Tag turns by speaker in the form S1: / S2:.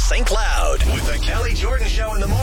S1: St. Cloud with the Kelly Jordan Show in the morning.